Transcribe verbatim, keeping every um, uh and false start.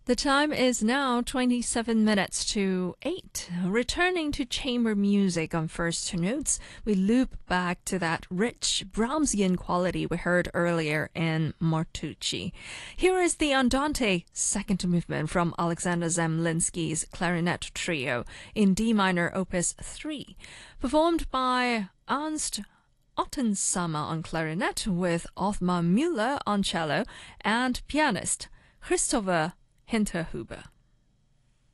The time is now twenty-seven minutes to eight. Returning to chamber music on first notes, we loop back to that rich Brahmsian quality we heard earlier in Martucci. Here is the Andante second movement from Alexander Zemlinsky's clarinet trio in D minor opus three, performed by Ernst Ottensamer on clarinet with Othmar Müller on cello and pianist Christopher Hinterhuber.